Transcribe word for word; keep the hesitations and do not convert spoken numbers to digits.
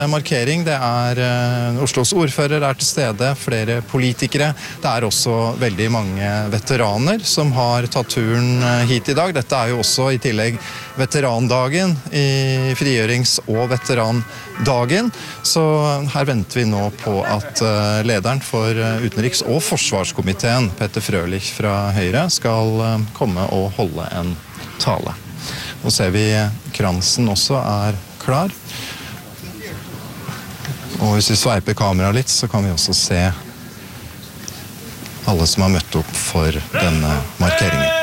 markering. Det er uh, Oslos ordfører er til stede, flere politikere. Det er også veldig mange veteraner som har tatt turen uh, hit i dag. Dette er jo også i tillegg veterandagen i frigjørings- og veterandagen. Så her venter vi nå på at uh, lederen for uh, utenriks- og forsvarskomiteen, Peter Frølich fra Høyre, skal uh, komme og holde en tale. Nå ser vi kransen også er klar. Og hvis vi sveiper kameraet litt, så kan vi også se alle som har møtt opp for denne markeringen.